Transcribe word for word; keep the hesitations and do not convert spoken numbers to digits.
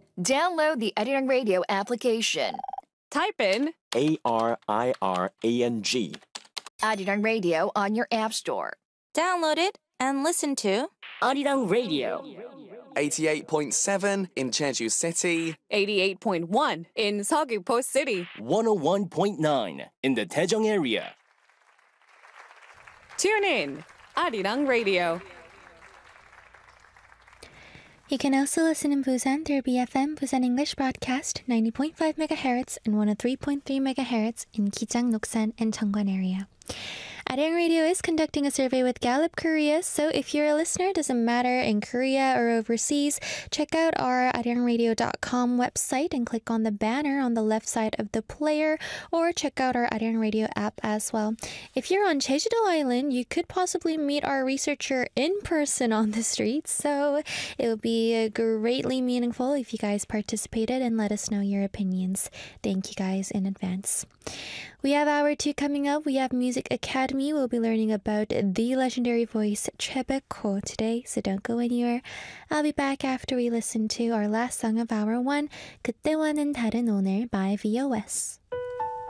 Download the Arirang Radio application. Type in A R I R A N G. Arirang Radio on your app store. Download it and listen to Arirang Radio. eighty-eight point seven in Jeju City. eighty-eight point one in Seogwipo City. one oh one point nine in the Daejeong area. Tune in, Arirang Radio. You can also listen in Busan through B F M Busan English Broadcast ninety point five megahertz and one oh three point three megahertz in Kijang, Noksan, and Cheongwan area. Arirang Radio is conducting a survey with Gallup Korea, so if you're a listener, doesn't matter in Korea or overseas, check out our arirang radio dot com website and click on the banner on the left side of the player, or check out our Arirang Radio app as well. If you're on Jeju-do Island, you could possibly meet our researcher in person on the streets, so it would be greatly meaningful if you guys participated and let us know your opinions. Thank you guys in advance. We have hour two coming up. We have Music Academy. We'll be learning about the legendary voice Choi Baek-ho today, so don't go anywhere. I'll be back after we listen to our last song of hour one, 그때와는 다른 오늘 by V O S.